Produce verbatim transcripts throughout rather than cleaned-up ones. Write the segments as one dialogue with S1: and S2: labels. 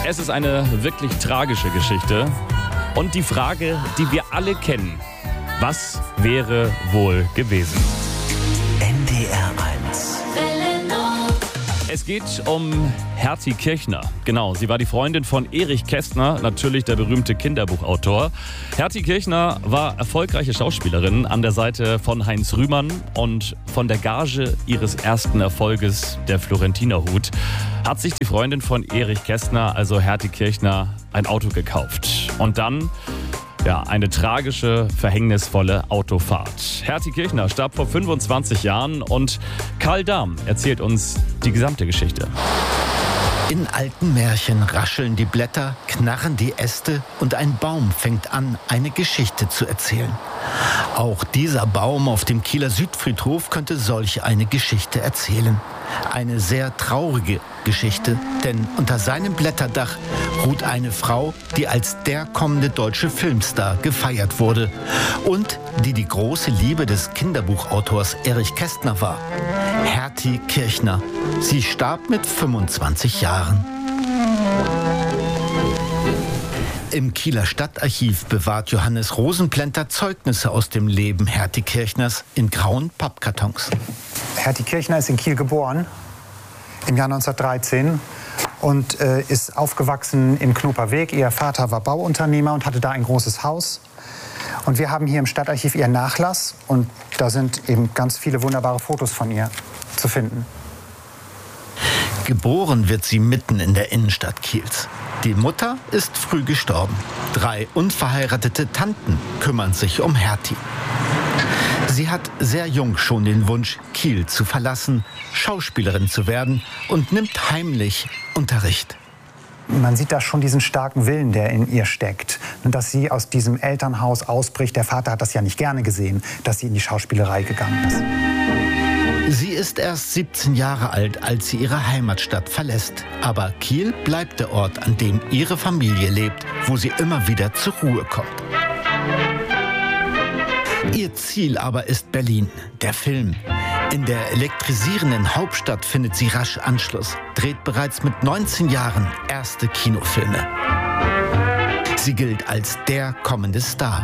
S1: Es ist eine wirklich tragische Geschichte. Und die Frage, die wir alle kennen: Was wäre wohl gewesen?
S2: N D R eins.
S1: Es geht um Hertie Kirchner. Genau, sie war die Freundin von Erich Kästner, natürlich der berühmte Kinderbuchautor. Hertie Kirchner war erfolgreiche Schauspielerin an der Seite von Heinz Rühmann, und von der Gage ihres ersten Erfolges, der Florentinerhut, hat sich die Freundin von Erich Kästner, also Hertie Kirchner, ein Auto gekauft. Und dann Ja, eine tragische, verhängnisvolle Autofahrt. Hertie Kirchner starb vor fünfundzwanzig Jahren und Karl Dahm erzählt uns die gesamte Geschichte.
S2: In alten Märchen rascheln die Blätter, knarren die Äste und ein Baum fängt an, eine Geschichte zu erzählen. Auch dieser Baum auf dem Kieler Südfriedhof könnte solch eine Geschichte erzählen. Eine sehr traurige Geschichte, denn unter seinem Blätterdach ruht eine Frau, die als der kommende deutsche Filmstar gefeiert wurde und die die große Liebe des Kinderbuchautors Erich Kästner war. Hertie Kirchner. Sie starb mit fünfundzwanzig Jahren. Im Kieler Stadtarchiv bewahrt Johannes Rosenplenter Zeugnisse aus dem Leben Hertie Kirchners in grauen Pappkartons.
S3: Hertie Kirchner ist in Kiel geboren, im Jahr neunzehnhundertdreizehn, und äh, ist aufgewachsen im Knoperweg. Ihr Vater war Bauunternehmer und hatte da ein großes Haus. Und wir haben hier im Stadtarchiv ihren Nachlass, und da sind eben ganz viele wunderbare Fotos von ihr zu finden.
S2: Geboren wird sie mitten in der Innenstadt Kiels. Die Mutter ist früh gestorben. Drei unverheiratete Tanten kümmern sich um Hertie. Sie hat sehr jung schon den Wunsch, Kiel zu verlassen, Schauspielerin zu werden, und nimmt heimlich Unterricht.
S3: Man sieht da schon diesen starken Willen, der in ihr steckt. Und dass sie aus diesem Elternhaus ausbricht. Der Vater hat das ja nicht gerne gesehen, dass sie in die Schauspielerei gegangen ist.
S2: Sie ist erst siebzehn Jahre alt, als sie ihre Heimatstadt verlässt. Aber Kiel bleibt der Ort, an dem ihre Familie lebt, wo sie immer wieder zur Ruhe kommt. Ihr Ziel aber ist Berlin, der Film. In der elektrisierenden Hauptstadt findet sie rasch Anschluss, dreht bereits mit neunzehn Jahren erste Kinofilme. Sie gilt als der kommende Star.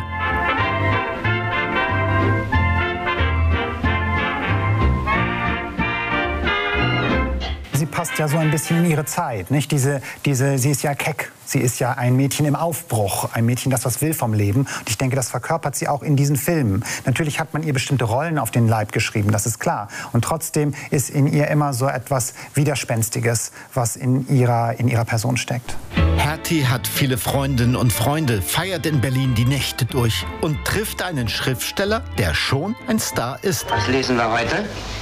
S3: Sie passt ja so ein bisschen in ihre Zeit, nicht? Diese, diese, sie ist ja keck. Sie ist ja ein Mädchen im Aufbruch, ein Mädchen, das was will vom Leben. Und ich denke, das verkörpert sie auch in diesen Filmen. Natürlich hat man ihr bestimmte Rollen auf den Leib geschrieben, das ist klar. Und trotzdem ist in ihr immer so etwas Widerspenstiges, was in ihrer, in ihrer Person steckt.
S2: Hertie hat viele Freundinnen und Freunde, feiert in Berlin die Nächte durch und trifft einen Schriftsteller, der schon ein Star ist.
S4: Was lesen wir heute?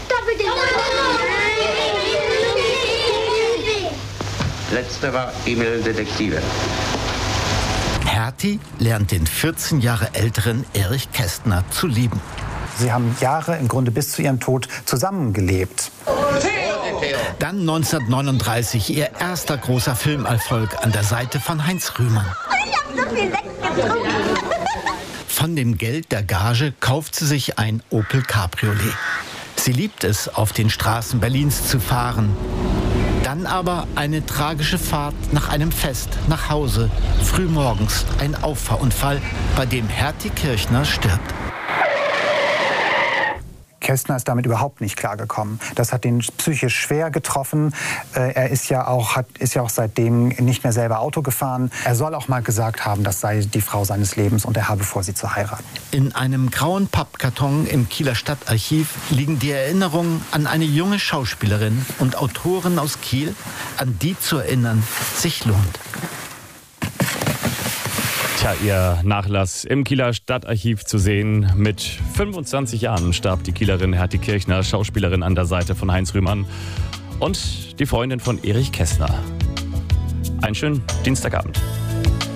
S4: Letzte war E-Mail Detektive.
S2: Hertie lernt den vierzehn Jahre älteren Erich Kästner zu lieben.
S3: Sie haben Jahre, im Grunde bis zu ihrem Tod, zusammengelebt.
S2: Dann neunzehnhundertneununddreißig ihr erster großer Filmerfolg an der Seite von Heinz Rühmann.
S5: Ich hab so viel weggetrunken.
S2: Von dem Geld der Gage kauft sie sich ein Opel Cabriolet. Sie liebt es, auf den Straßen Berlins zu fahren. Dann aber eine tragische Fahrt nach einem Fest nach Hause. Frühmorgens ein Auffahrunfall, bei dem Hertie Kirchner stirbt.
S3: Kästner ist damit überhaupt nicht klargekommen. Das hat ihn psychisch schwer getroffen. Er ist ja auch, hat, ist ja auch seitdem nicht mehr selber Auto gefahren. Er soll auch mal gesagt haben, das sei die Frau seines Lebens und er habe vor, sie zu heiraten.
S2: In einem grauen Pappkarton im Kieler Stadtarchiv liegen die Erinnerungen an eine junge Schauspielerin und Autorin aus Kiel, an die zu erinnern sich lohnt.
S1: Tja, ihr Nachlass im Kieler Stadtarchiv zu sehen. Mit fünfundzwanzig Jahren starb die Kielerin Hertie Kirchner, Schauspielerin an der Seite von Heinz Rühmann und die Freundin von Erich Kästner. Einen schönen Dienstagabend.